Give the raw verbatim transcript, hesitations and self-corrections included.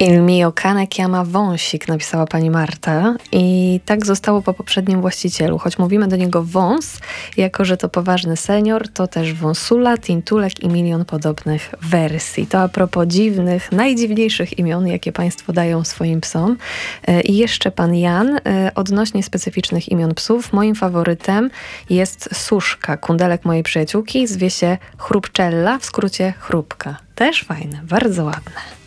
Il mio cane chiama wąsik, napisała pani Marta i tak zostało po poprzednim właścicielu. Choć mówimy do niego wąs, jako że to poważny senior, to też wąsula, tintulek i milion podobnych wersji. To a propos dziwnych, najdziwniejszych imion, jakie państwo dają swoim psom. I jeszcze pan Jan, odnośnie specyficznych imion psów, moim faworytem jest Suszka, kundelek mojej przyjaciółki, zwie się Chrupczella, w skrócie Chrupka. Też fajne, bardzo ładne.